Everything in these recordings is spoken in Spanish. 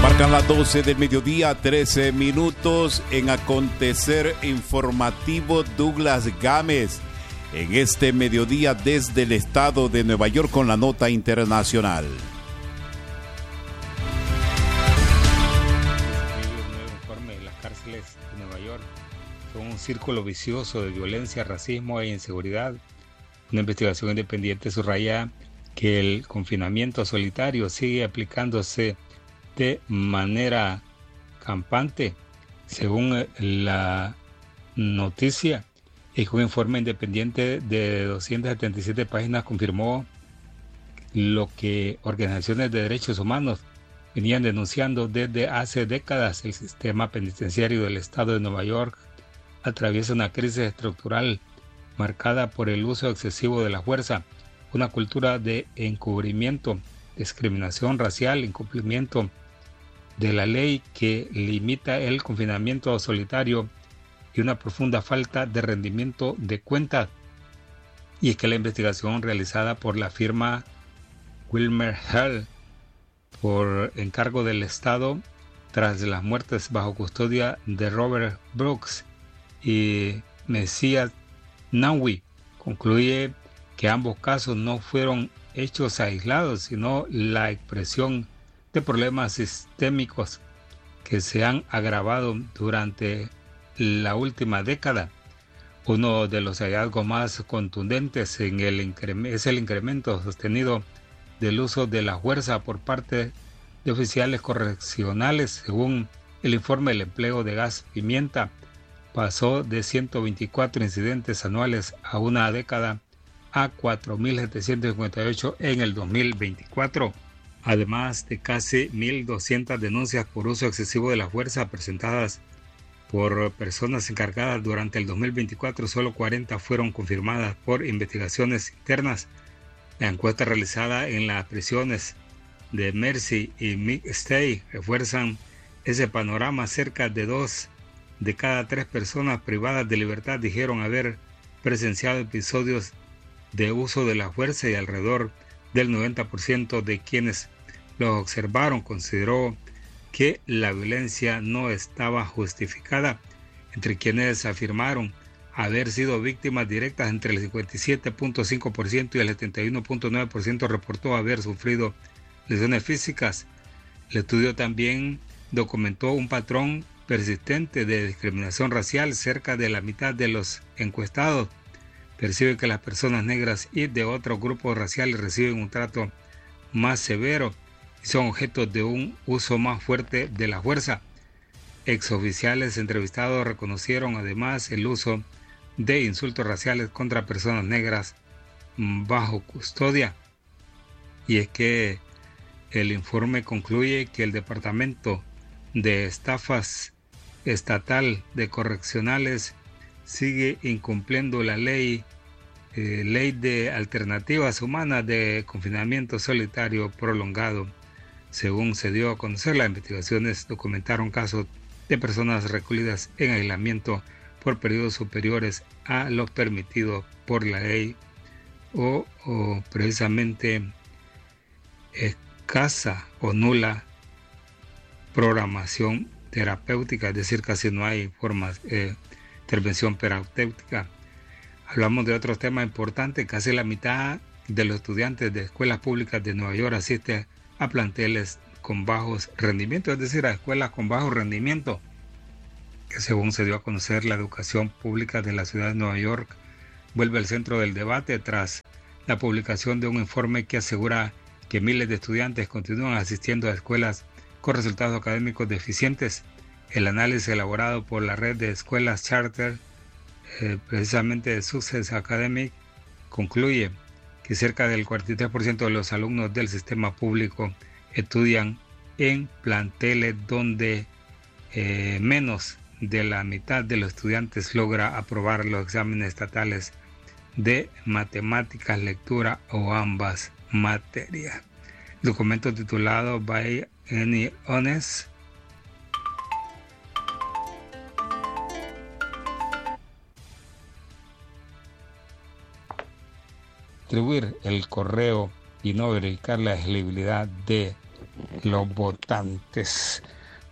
Marcan las 12 del mediodía, 13 minutos en acontecer informativo Douglas Gámez. En este mediodía desde el estado de Nueva York con la nota internacional. Un nuevo informe de las cárceles de Nueva York son un círculo vicioso de violencia, racismo e inseguridad. Una investigación independiente subraya que el confinamiento solitario sigue aplicándose de manera campante. Según la noticia, un informe independiente de 277 páginas confirmó lo que organizaciones de derechos humanos venían denunciando desde hace décadas. El sistema penitenciario del estado de Nueva York atraviesa una crisis estructural marcada por el uso excesivo de la fuerza, una cultura de encubrimiento, discriminación racial, incumplimiento de la ley que limita el confinamiento solitario y una profunda falta de rendimiento de cuentas. Y es que la investigación realizada por la firma Wilmer Hall por encargo del Estado tras las muertes bajo custodia de Robert Brooks y Messiah Nawi concluye que ambos casos no fueron hechos aislados, sino la expresión de problemas sistémicos que se han agravado durante la última década. Uno de los hallazgos más contundentes es el incremento sostenido del uso de la fuerza por parte de oficiales correccionales. Según el informe, el empleo de gas pimienta pasó de 124 incidentes anuales a una década a 4.758 en el 2024. Además de casi 1.200 denuncias por uso excesivo de la fuerza presentadas por personas encargadas durante el 2024, solo 40 fueron confirmadas por investigaciones internas. La encuesta realizada en las prisiones de Mercy y Mid-State refuerzan ese panorama. Cerca de 2 de cada 3 personas privadas de libertad dijeron haber presenciado episodios de uso de la fuerza y alrededor del 90% de quienes lo observaron consideró que la violencia no estaba justificada. Entre quienes afirmaron haber sido víctimas directas, entre el 57.5% y el 71.9% reportó haber sufrido lesiones físicas. El estudio también documentó un patrón persistente de discriminación racial. Cerca de la mitad de los encuestados percibe que las personas negras y de otros grupos raciales reciben un trato más severo y son objetos de un uso más fuerte de la fuerza. Exoficiales entrevistados reconocieron además el uso de insultos raciales contra personas negras bajo custodia. Y es que el informe concluye que el Departamento de Estafas Estatal de Correccionales sigue incumpliendo la ley de alternativas humanas de confinamiento solitario prolongado. Según se dio a conocer, las investigaciones documentaron casos de personas recluidas en aislamiento por periodos superiores a lo permitido por la ley o precisamente escasa o nula programación terapéutica, es decir, casi no hay formas de intervención terapéutica. Hablamos de otros temas importantes. Casi la mitad de los estudiantes de escuelas públicas de Nueva York asiste a planteles con bajos rendimientos, es decir, a escuelas con bajo rendimiento, que según se dio a conocer, la educación pública de la ciudad de Nueva York vuelve al centro del debate tras la publicación de un informe que asegura que miles de estudiantes continúan asistiendo a escuelas con resultados académicos deficientes. El análisis elaborado por la red de escuelas charter, precisamente de Success Academy, concluye que cerca del 43% de los alumnos del sistema público estudian en planteles donde menos de la mitad de los estudiantes logra aprobar los exámenes estatales de matemáticas, lectura o ambas materias. Documento titulado By Any Honest distribuir el correo y no verificar la elegibilidad de los votantes.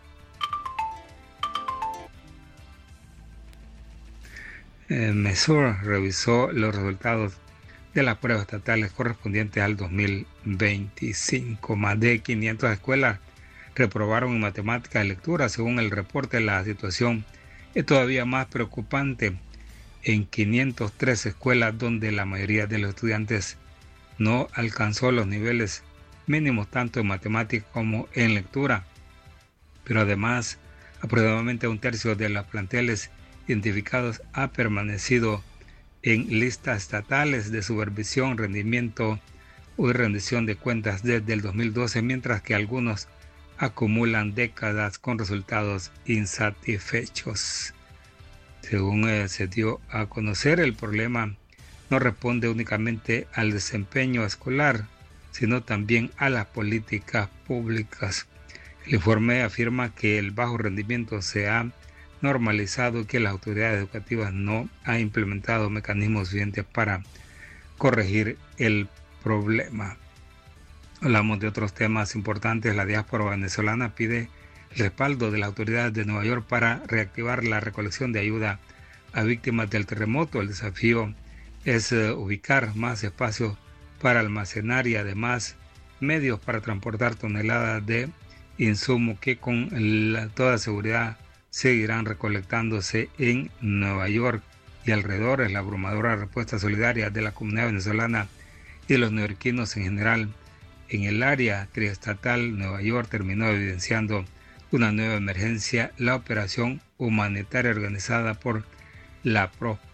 MESUR revisó los resultados de las pruebas estatales correspondientes al 2025. Más de 500 escuelas reprobaron en matemáticas y lectura. Según el reporte, la situación es todavía más preocupante en 503 escuelas donde la mayoría de los estudiantes no alcanzó los niveles mínimos tanto en matemáticas como en lectura. Pero además, aproximadamente un tercio de los planteles identificados ha permanecido en listas estatales de supervisión, rendimiento o rendición de cuentas desde el 2012, mientras que algunos acumulan décadas con resultados insatisfechos. Según se dio a conocer, el problema no responde únicamente al desempeño escolar, sino también a las políticas públicas. El informe afirma que el bajo rendimiento se ha normalizado y que las autoridades educativas no han implementado mecanismos suficientes para corregir el problema. Hablamos de otros temas importantes. La diáspora venezolana pide el respaldo de las autoridades de Nueva York para reactivar la recolección de ayuda a víctimas del terremoto. El desafío es ubicar más espacios para almacenar y además medios para transportar toneladas de insumos que con toda seguridad seguirán recolectándose en Nueva York y alrededores. La abrumadora respuesta solidaria de la comunidad venezolana y de los neoyorquinos en general en el área triestatal Nueva York terminó evidenciando una nueva emergencia, la operación humanitaria organizada por la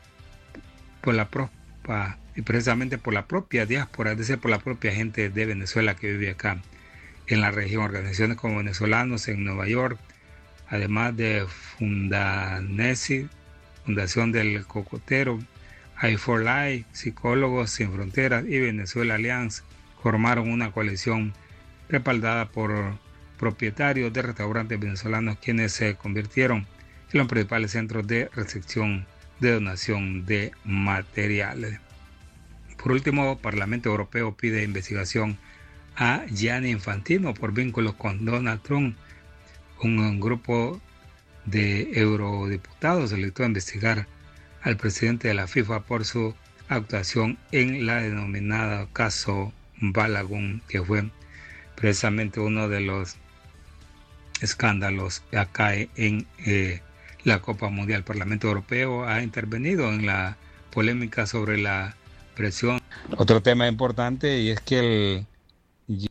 propia diáspora, es decir, por la propia gente de Venezuela que vive acá en la región. Organizaciones como Venezolanos en Nueva York, además de Fundanesi, Fundación del Cocotero, I4Life, Psicólogos Sin Fronteras y Venezuela Alliance, formaron una coalición respaldada por propietarios de restaurantes venezolanos, quienes se convirtieron en los principales centros de recepción de donación de materiales. Por último, Parlamento Europeo pide investigación a Gianni Infantino por vínculos con Donald Trump. Un grupo de eurodiputados solicitó investigar al presidente de la FIFA por su actuación en la denominada caso Balagun, que fue precisamente uno de los escándalos acá en la Copa Mundial. El Parlamento Europeo ha intervenido en la polémica sobre la presión. Otro tema importante, y es que el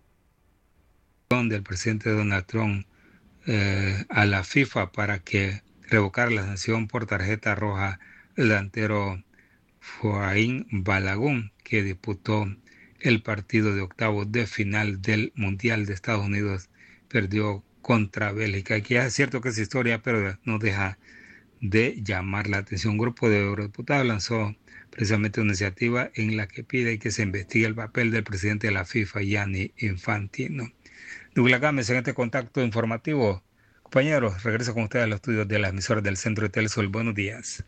del presidente Donald Trump a la FIFA para que revocara la sanción por tarjeta roja el delantero Fouain Balagun, que disputó el partido de octavos de final del Mundial de Estados Unidos, perdió contra Bélgica. Que es cierto que es historia, pero no deja de llamar la atención. Un grupo de eurodiputados lanzó precisamente una iniciativa en la que pide que se investigue el papel del presidente de la FIFA, Gianni Infantino. Douglas Gámez en este contacto informativo. Compañeros, regreso con ustedes a los estudios de las emisoras del Centro de Telesol. Buenos días.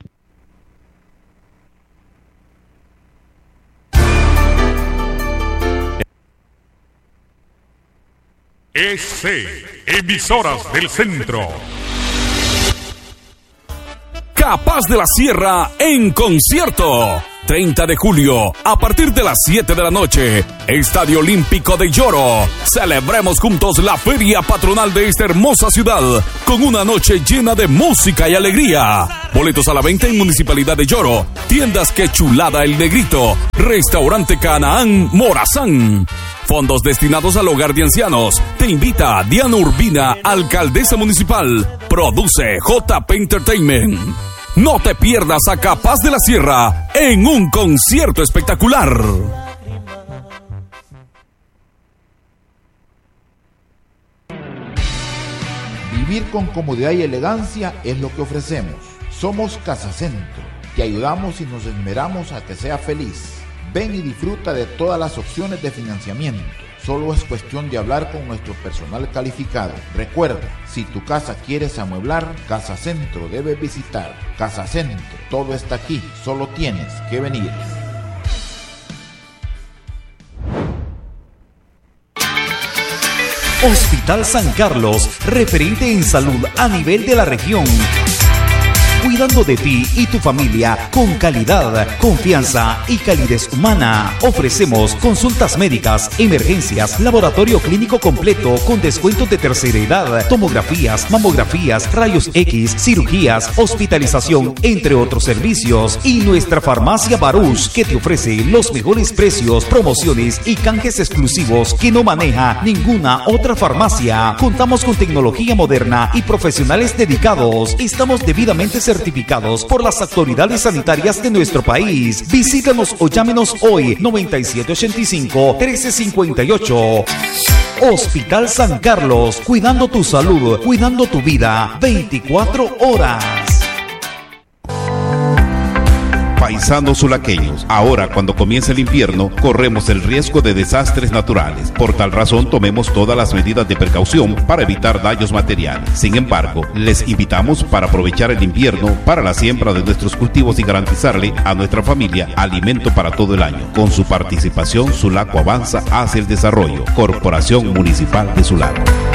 Emisoras del Centro. Capaz de la Sierra en concierto. 30 de julio, a partir de las 7 de la noche, Estadio Olímpico de Yoro. Celebremos juntos la feria patronal de esta hermosa ciudad, con una noche llena de música y alegría. Boletos a la venta en Municipalidad de Yoro, tiendas Que Chulada El Negrito, Restaurante Canaán Morazán. Fondos destinados al hogar de ancianos. Te invita Diana Urbina, alcaldesa municipal. Produce JP Entertainment. No te pierdas a Capaz de la Sierra en un concierto espectacular. Vivir con comodidad y elegancia es lo que ofrecemos. Somos Casa Centro. Te ayudamos y nos esmeramos a que sea feliz. Ven y disfruta de todas las opciones de financiamiento. Solo es cuestión de hablar con nuestro personal calificado. Recuerda, si tu casa quieres amueblar, Casa Centro debes visitar. Casa Centro, todo está aquí, solo tienes que venir. Hospital San Carlos, referente en salud a nivel de la región. Cuidando de ti y tu familia con calidad, confianza y calidez humana. Ofrecemos consultas médicas, emergencias, laboratorio clínico completo con descuentos de tercera edad, tomografías, mamografías, rayos X, cirugías, hospitalización, entre otros servicios. Y nuestra farmacia Baruch, que te ofrece los mejores precios, promociones y canjes exclusivos que no maneja ninguna otra farmacia. Contamos con tecnología moderna y profesionales dedicados. Estamos debidamente certificados por las autoridades sanitarias de nuestro país. Visítanos o llámenos hoy 9785-1358. Hospital San Carlos, cuidando tu salud, cuidando tu vida, 24 horas. Paisanos sulaqueños, ahora cuando comience el invierno, corremos el riesgo de desastres naturales. Por tal razón, tomemos todas las medidas de precaución para evitar daños materiales. Sin embargo, les invitamos para aprovechar el invierno para la siembra de nuestros cultivos y garantizarle a nuestra familia alimento para todo el año. Con su participación, Sulaco avanza hacia el desarrollo. Corporación Municipal de Sulaco.